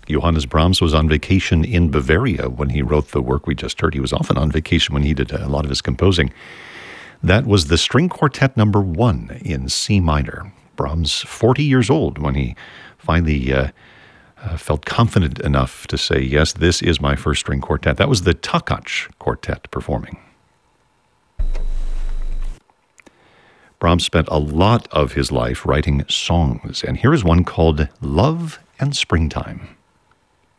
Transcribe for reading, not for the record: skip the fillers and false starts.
Johannes Brahms was on vacation in Bavaria when he wrote the work we just heard. He was often on vacation when he did a lot of his composing. That was the String Quartet number 1 in C minor. Brahms, 40 years old when he finally felt confident enough to say, yes, this is my first string quartet. That was the Takacs Quartet performing. Brahms spent a lot of his life writing songs, and here is one called Love and Springtime.